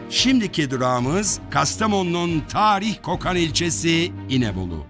Şimdiki durağımız Kastamonu'nun tarih kokan ilçesi İnebolu.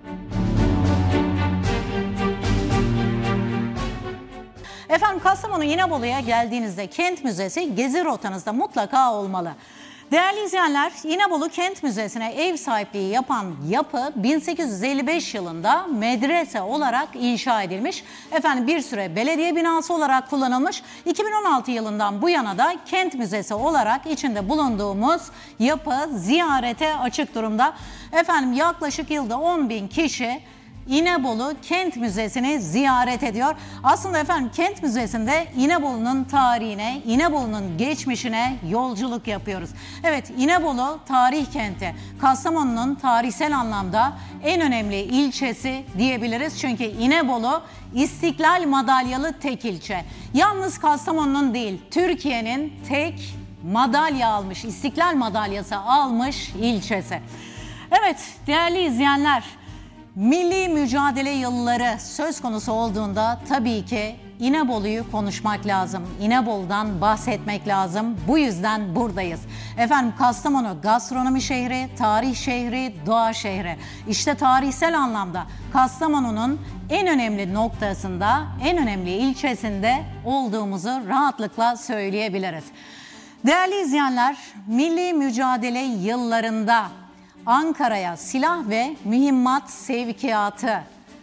Efendim Kastamonu İnebolu'ya geldiğinizde Kent Müzesi gezi rotanızda mutlaka olmalı. Değerli izleyenler, İnebolu Kent Müzesi'ne ev sahipliği yapan yapı 1855 yılında medrese olarak inşa edilmiş. Efendim bir süre belediye binası olarak kullanılmış. 2016 yılından bu yana da Kent Müzesi olarak içinde bulunduğumuz yapı ziyarete açık durumda. Efendim yaklaşık yılda 10.000 kişi İnebolu Kent Müzesi'ni ziyaret ediyor. Aslında efendim Kent Müzesi'nde İnebolu'nun tarihine, İnebolu'nun geçmişine yolculuk yapıyoruz. Evet, İnebolu tarih kenti. Kastamonu'nun tarihsel anlamda en önemli ilçesi diyebiliriz. Çünkü İnebolu İstiklal madalyalı tek ilçe. Yalnız Kastamonu'nun değil, Türkiye'nin tek madalya almış, İstiklal madalyası almış ilçesi. Evet değerli izleyenler, milli mücadele yılları söz konusu olduğunda tabii ki İnebolu'yu konuşmak lazım. İnebolu'dan bahsetmek lazım. Bu yüzden buradayız. Efendim Kastamonu gastronomi şehri, tarih şehri, doğa şehri. İşte tarihsel anlamda Kastamonu'nun en önemli noktasında, en önemli ilçesinde olduğumuzu rahatlıkla söyleyebiliriz. Değerli izleyenler, milli mücadele yıllarında Ankara'ya silah ve mühimmat sevkiyatı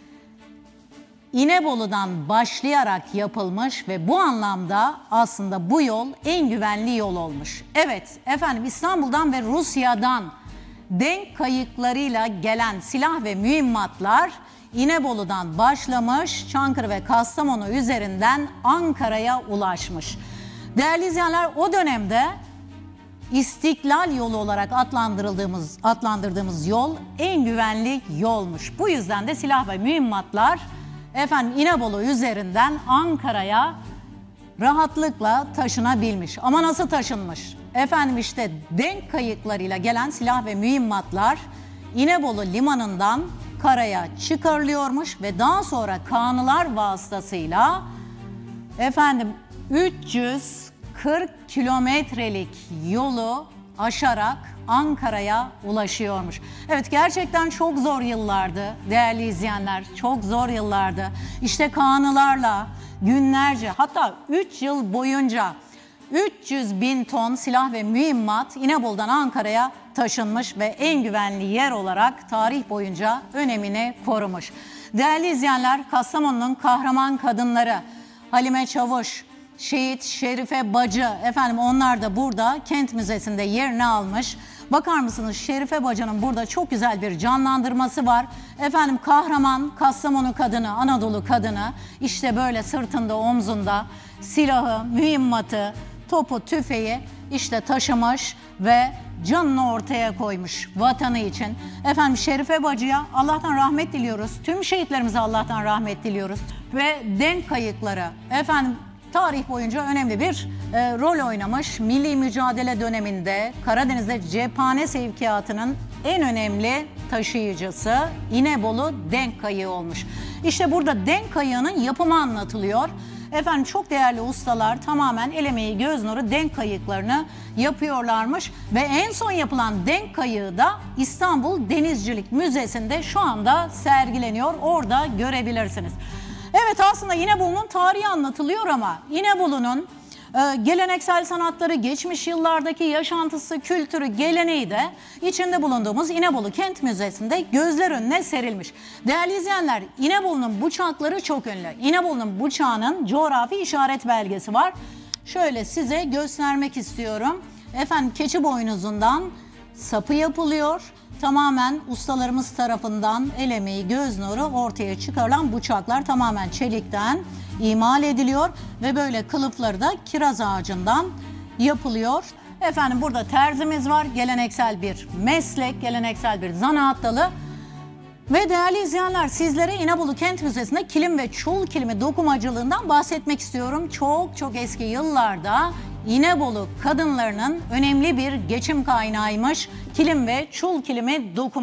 İnebolu'dan başlayarak yapılmış ve bu anlamda aslında bu yol en güvenli yol olmuş. Evet efendim, İstanbul'dan ve Rusya'dan denk kayıklarıyla gelen silah ve mühimmatlar İnebolu'dan başlamış, Çankırı ve Kastamonu üzerinden Ankara'ya ulaşmış. Değerli izleyenler, o dönemde İstiklal yolu olarak adlandırdığımız yol en güvenli yolmuş. Bu yüzden de silah ve mühimmatlar efendim İnebolu üzerinden Ankara'ya rahatlıkla taşınabilmiş. Ama nasıl taşınmış? Efendim işte denk kayıklarıyla gelen silah ve mühimmatlar İnebolu limanından karaya çıkarılıyormuş ve daha sonra kanılar vasıtasıyla efendim 340 kilometrelik yolu aşarak Ankara'ya ulaşıyormuş. Evet, gerçekten çok zor yıllardı değerli izleyenler, çok zor yıllardı. İşte kanılarla günlerce, hatta 3 yıl boyunca 300 bin ton silah ve mühimmat İnebolu'dan Ankara'ya taşınmış ve en güvenli yer olarak tarih boyunca önemini korumuş. Değerli izleyenler, Kastamonu'nun kahraman kadınları Halime Çavuş, Şehit Şerife Bacı, efendim onlar da burada Kent Müzesi'nde yerini almış. Bakar mısınız, Şerife Bacı'nın burada çok güzel bir canlandırması var. Efendim kahraman Kastamonu kadını, Anadolu kadını işte böyle sırtında, omzunda silahı, mühimmatı, topu, tüfeği işte taşımış ve canını ortaya koymuş vatanı için. Efendim Şerife Bacı'ya Allah'tan rahmet diliyoruz. Tüm şehitlerimize Allah'tan rahmet diliyoruz. Ve denk kayıkları efendim tarih boyunca önemli bir rol oynamış. Milli mücadele döneminde Karadeniz'de cephane sevkiyatının en önemli taşıyıcısı İnebolu denk kayığı olmuş. İşte burada denk kayığının yapımı anlatılıyor. Efendim çok değerli ustalar tamamen el emeği göz nuru denk kayıklarını yapıyorlarmış ve en son yapılan denk kayığı da İstanbul Denizcilik Müzesi'nde şu anda sergileniyor. Orada görebilirsiniz. Evet, aslında İnebolu'nun tarihi anlatılıyor ama İnebolu'nun geleneksel sanatları, geçmiş yıllardaki yaşantısı, kültürü, geleneği de içinde bulunduğumuz İnebolu Kent Müzesi'nde gözler önüne serilmiş. Değerli izleyenler, İnebolu'nun bıçakları çok ünlü. İnebolu'nun bıçağının coğrafi işaret belgesi var. Şöyle size göstermek istiyorum. Efendim keçi boynuzundan sapı yapılıyor. Tamamen ustalarımız tarafından el emeği göz nuru ortaya çıkarılan bıçaklar tamamen çelikten imal ediliyor ve böyle kılıfları da kiraz ağacından yapılıyor. Efendim burada terzimiz var, geleneksel bir meslek, geleneksel bir zanaat dalı. Ve değerli izleyenler, sizlere İnebolu Kent Müzesi'nde kilim ve çul kilimi dokumacılığından bahsetmek istiyorum. Çok eski yıllarda İnebolu kadınlarının önemli bir geçim kaynağıymış kilim ve çul kilimi dokuma.